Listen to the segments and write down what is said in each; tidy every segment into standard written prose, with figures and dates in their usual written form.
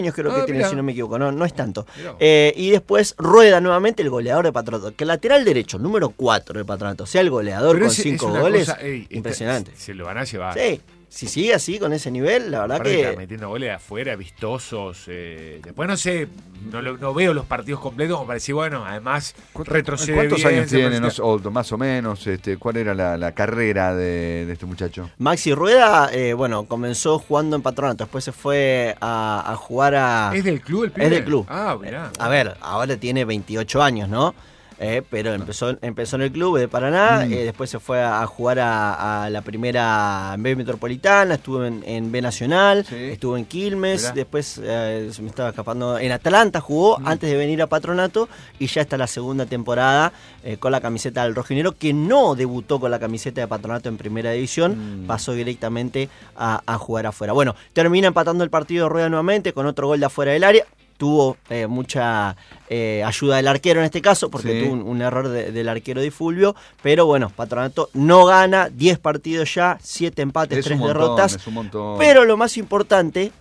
años creo que tiene, mirá. si no me equivoco, no es tanto. Mirá. Y después Rueda nuevamente, el goleador de Patronato, que el lateral derecho, número 4 de Patronato, sea el goleador Pero con es 5 una goles, cosa, impresionante. Se lo van a llevar. Sí, si sigue así con ese nivel, la verdad Aparte que... está metiendo goles de afuera, vistosos. Después no sé, no veo los partidos completos como para decir, bueno, además retrocede ¿Cuántos bien, años se tiene? presenta- O más o menos, ¿cuál era la carrera de este muchacho? Maxi Rueda, comenzó jugando en Patronato, después se fue a jugar a... ¿Es del club el pibe? Es del club. Ah, mirá. A ver, ahora tiene 28 años, ¿no? Pero empezó en el club de Paraná, después se fue a jugar a la primera B Metropolitana, estuvo en B Nacional, Sí. estuvo en Quilmes, Mirá. después se me estaba escapando, en Atalanta jugó antes de venir a Patronato y ya está la segunda temporada con la camiseta del Rojinegro, que no debutó con la camiseta de Patronato en primera división, pasó directamente a jugar afuera. Bueno, termina empatando el partido Rueda nuevamente con otro gol de afuera del área. Tuvo mucha ayuda del arquero en este caso, porque Sí. tuvo un error del arquero Di Fulvio, pero bueno, Patronato no gana, 10 partidos ya, 7 empates, Es 3 un montón, derrotas, es un montón. pero lo más importante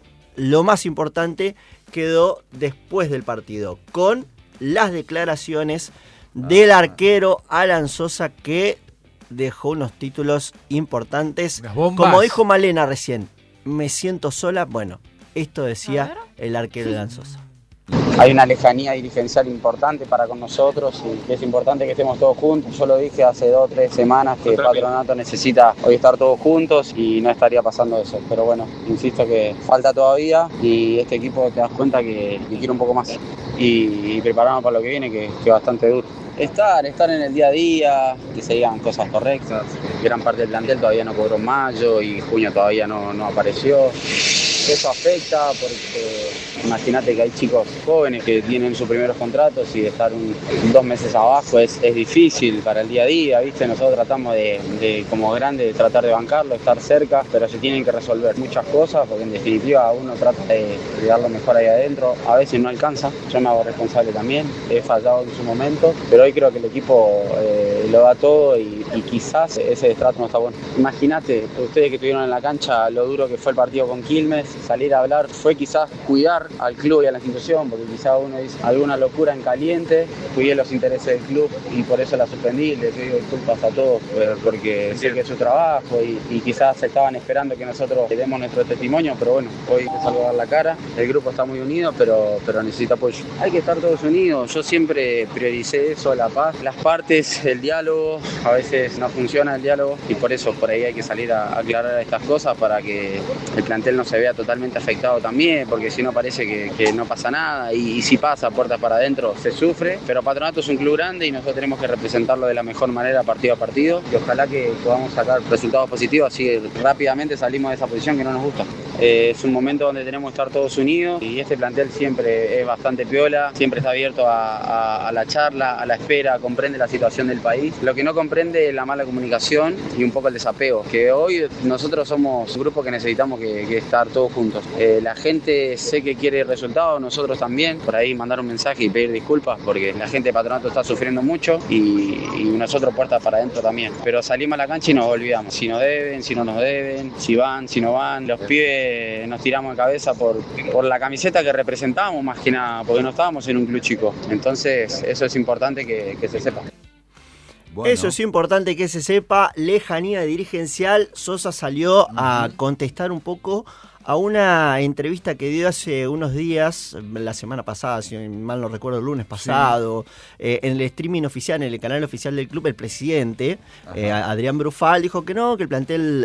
quedó después del partido, con las declaraciones del arquero Alan Sosa, que dejó unos títulos importantes. Unas bombas. Como dijo Malena recién, me siento sola, bueno, esto A decía ver. el arquero Alan Sosa. Hay una lejanía dirigencial importante para con nosotros y que es importante que estemos todos juntos. Yo lo dije hace 2 o 3 semanas que Patronato necesita hoy estar todos juntos y no estaría pasando eso. Pero bueno, insisto que falta todavía y este equipo te das cuenta que quiere un poco más y prepararnos para lo que viene, que es bastante duro. Estar en el día a día, que se digan cosas correctas. Gran parte del plantel todavía no cobró en mayo y junio todavía no apareció. Eso afecta porque imagínate que hay chicos jóvenes que tienen sus primeros contratos y estar 2 meses abajo es difícil para el día a día, ¿viste? Nosotros tratamos de como grande, tratar de bancarlo, estar cerca, pero se tienen que resolver muchas cosas porque en definitiva uno trata de dar lo mejor ahí adentro. A veces no alcanza, yo me hago responsable también, he fallado en su momento, pero hoy creo que el equipo lo da todo y quizás ese destrato no está bueno. Imagínate, ustedes que estuvieron en la cancha, lo duro que fue el partido con Quilmes, salir a hablar fue quizás cuidar al club y a la institución, porque quizás uno dice alguna locura en caliente, cuidé los intereses del club y por eso la suspendí, le pido disculpas a todos porque sé que es su trabajo y quizás estaban esperando que nosotros le demos nuestro testimonio, pero bueno, hoy hay que salvar la cara, el grupo está muy unido, pero necesita apoyo. Hay que estar todos unidos, yo siempre prioricé eso, la paz, las partes, el diálogo, a veces no funciona el diálogo y por eso por ahí hay que salir a aclarar estas cosas para que el plantel no se vea totalmente afectado también, porque si no parece que no pasa nada y si pasa puertas para adentro se sufre, pero Patronato es un club grande y nosotros tenemos que representarlo de la mejor manera partido a partido y ojalá que podamos sacar resultados positivos, así rápidamente salimos de esa posición que no nos gusta. Es un momento donde tenemos que estar todos unidos y este plantel siempre es bastante piola, siempre está abierto a la charla, a la espera, comprende la situación del país. Lo que no comprende es la mala comunicación y un poco el desapego, que hoy nosotros somos un grupo que necesitamos que estar todos juntos. La gente sé que quiere resultados, nosotros también, por ahí mandar un mensaje y pedir disculpas porque la gente de Patronato está sufriendo mucho y nosotros puertas para adentro también. Pero salimos a la cancha y nos olvidamos, si nos deben, si no nos deben, si van, si no van. Los pibes nos tiramos de cabeza por la camiseta que representamos más que nada, porque no estábamos en un club chico. Entonces eso es importante que se sepa. Bueno. Eso es importante que se sepa, lejanía dirigencial. Sosa salió a contestar un poco a una entrevista que dio hace unos días, la semana pasada, si mal no recuerdo, el lunes pasado, en el streaming oficial, en el canal oficial del club, el presidente, Adrián Brufal, dijo que no, que el plantel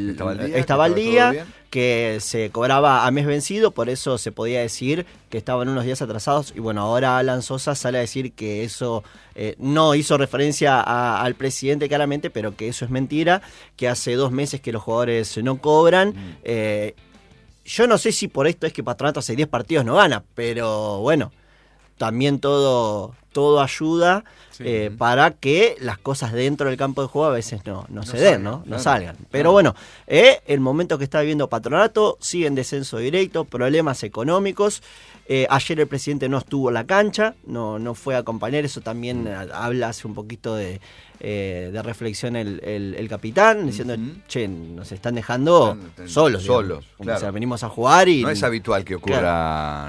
estaba al día, que se cobraba a mes vencido, por eso se podía decir que estaban unos días atrasados, y bueno, ahora Alan Sosa sale a decir que eso no hizo referencia al presidente claramente, pero que eso es mentira, que hace 2 meses que los jugadores no cobran. Yo no sé si por esto es que Patronato hace 10 partidos no gana, pero bueno, también todo ayuda para que las cosas dentro del campo de juego a veces no se den, ¿no? No salgan. Pero bueno, el momento que está viviendo Patronato, sigue en descenso directo, problemas económicos. Ayer el presidente no estuvo en la cancha, no fue a acompañar, eso también habla hace un poquito de reflexión el capitán, diciendo, che, nos están dejando solos. Claro. O sea, venimos a jugar y... No es habitual que ocurra